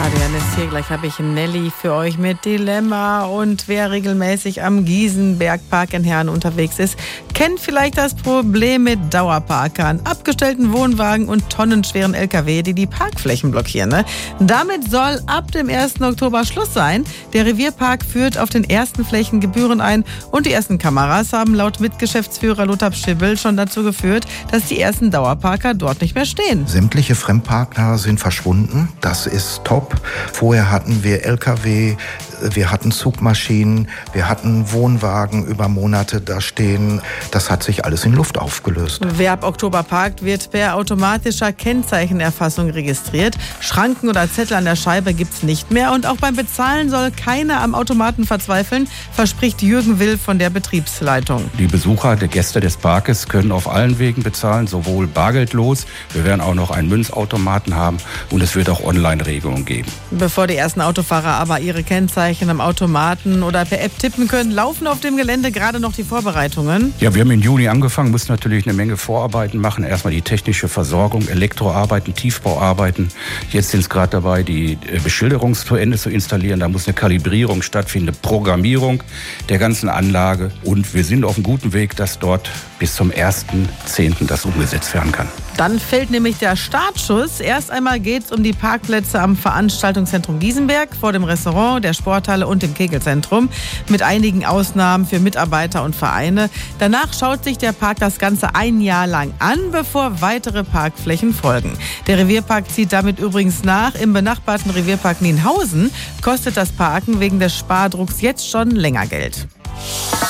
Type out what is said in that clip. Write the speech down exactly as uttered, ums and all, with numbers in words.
Adrian ist hier, gleich habe ich Nelly für euch mit Dilemma. Und wer regelmäßig am Giesenbergpark in Herne unterwegs ist, kennt vielleicht das Problem mit Dauerparkern, abgestellten Wohnwagen und tonnenschweren L K W, die die Parkflächen blockieren. Ne? Damit soll ab dem ersten Oktober Schluss sein. Der Revierpark führt auf den ersten Flächen Gebühren ein und die ersten Kameras haben laut Mitgeschäftsführer Lothar Pschibbel schon dazu geführt, dass die ersten Dauerparker dort nicht mehr stehen. Sämtliche Fremdparker sind verschwunden. Das ist top. Vorher hatten wir L K W, wir hatten Zugmaschinen, wir hatten Wohnwagen über Monate da stehen. Das hat sich alles in Luft aufgelöst. Wer ab Oktober parkt, wird per automatischer Kennzeichenerfassung registriert. Schranken oder Zettel an der Scheibe gibt's nicht mehr. Und auch beim Bezahlen soll keiner am Automaten verzweifeln, verspricht Jürgen Will von der Betriebsleitung. Die Besucher, die Gäste des Parkes können auf allen Wegen bezahlen, sowohl bargeldlos, wir werden auch noch einen Münzautomaten haben und es wird auch Online-Regelungen geben. Bevor die ersten Autofahrer aber ihre Kennzeichen am Automaten oder per App tippen können, laufen auf dem Gelände gerade noch die Vorbereitungen. Ja, wir haben im Juni angefangen, mussten natürlich eine Menge Vorarbeiten machen. Erstmal die technische Versorgung, Elektroarbeiten, Tiefbauarbeiten. Jetzt sind es gerade dabei, die Beschilderung zu Ende zu installieren. Da muss eine Kalibrierung stattfinden, eine Programmierung der ganzen Anlage. Und wir sind auf einem guten Weg, dass dort bis zum ersten zehnten das umgesetzt werden kann. Dann fällt nämlich der Startschuss. Erst einmal geht es um die Parkplätze am Veranstaltungszentrum Giesenberg, vor dem Restaurant, der Sporthalle und dem Kegelzentrum, mit einigen Ausnahmen für Mitarbeiter und Vereine. Danach schaut sich der Park das Ganze ein Jahr lang an, bevor weitere Parkflächen folgen. Der Revierpark zieht damit übrigens nach. Im benachbarten Revierpark Nienhausen kostet das Parken wegen des Spardrucks jetzt schon länger Geld.